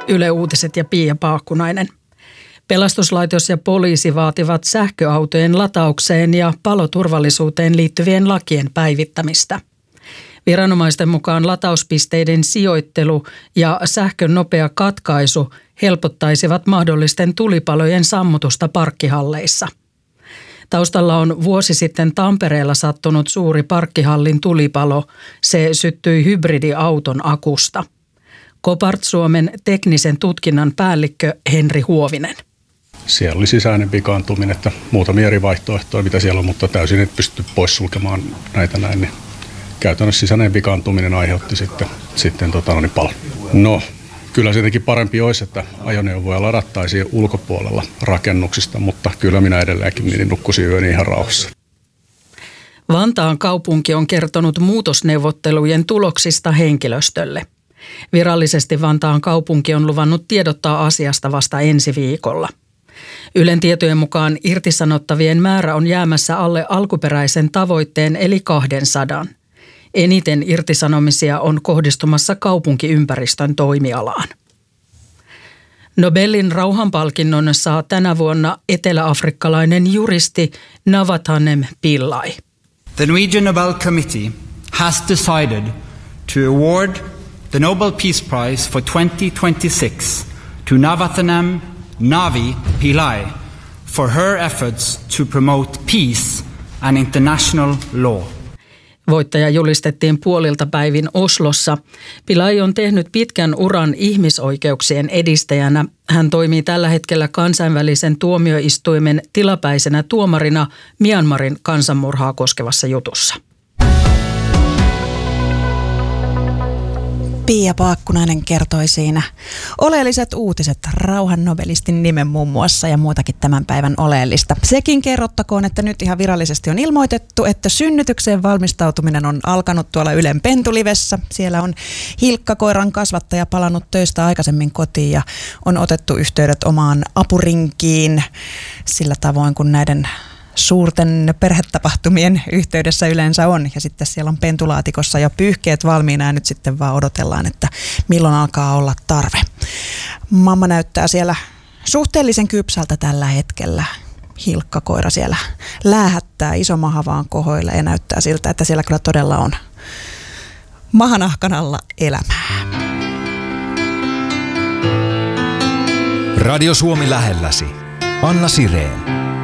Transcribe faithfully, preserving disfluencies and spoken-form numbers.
Yle Uutiset ja Pia Paakkunainen. Pelastuslaitos ja poliisi vaativat sähköautojen lataukseen ja paloturvallisuuteen liittyvien lakien päivittämistä. Viranomaisten mukaan latauspisteiden sijoittelu ja sähkön nopea katkaisu helpottaisivat mahdollisten tulipalojen sammutusta parkkihalleissa. Taustalla on vuosi sitten Tampereella sattunut suuri parkkihallin tulipalo. Se syttyi hybridiauton akusta. Kopart Suomen teknisen tutkinnan päällikkö Henri Huovinen. Siellä oli sisäinen vikaantuminen, että muutamia eri vaihtoehtoja, mitä siellä on, mutta täysin et pysty poissulkemaan näitä näin. Niin käytännössä sisäinen vikaantuminen aiheutti sitten, sitten tota, niin palon. No, kyllä se jotenkin parempi olisi, että ajoneuvoja ladattaisiin ulkopuolella rakennuksista, mutta kyllä minä edelleenkin niin nukkusin yöni ihan rauhassa. Vantaan kaupunki on kertonut muutosneuvottelujen tuloksista henkilöstölle. Virallisesti Vantaan kaupunki on luvannut tiedottaa asiasta vasta ensi viikolla. Ylen tietojen mukaan irtisanottavien määrä on jäämässä alle alkuperäisen tavoitteen eli kaksisataa. Eniten irtisanomisia on kohdistumassa kaupunkiympäristön toimialaan. Nobelin rauhanpalkinnon saa tänä vuonna eteläafrikkalainen juristi Navathanem Pillay. The Norwegian Nobel Committee has decided to award the Nobel Peace Prize for twenty twenty-six to Navathanem Navi Pillay for her efforts to promote peace and international law. Voittaja julistettiin puolilta päivin Oslossa. Pillay on tehnyt pitkän uran ihmisoikeuksien edistäjänä. Hän toimii tällä hetkellä kansainvälisen tuomioistuimen tilapäisenä tuomarina Myanmarin kansanmurhaa koskevassa jutussa. Pia Paakkunainen kertoi siinä oleelliset uutiset, rauhan nobelistin nimen muun muassa ja muutakin tämän päivän oleellista. Sekin kerrottakoon, että nyt ihan virallisesti on ilmoitettu, että synnytykseen valmistautuminen on alkanut tuolla Ylen Pentulivessä. Siellä on Hilkka-koiran kasvattaja palannut töistä aikaisemmin kotiin ja on otettu yhteydet omaan apurinkiin sillä tavoin, kun näiden suurten perhetapahtumien yhteydessä yleensä on. Ja sitten siellä on pentulaatikossa jo pyyhkeet valmiina ja nyt sitten vaan odotellaan, että milloin alkaa olla tarve. Mamma näyttää siellä suhteellisen kypsältä tällä hetkellä. Hilkka-koira siellä läähättää, iso maha vaan kohoilla ja näyttää siltä, että siellä kyllä todella on mahanahkan alla elämää. Radio Suomi lähelläsi. Anna Sireen.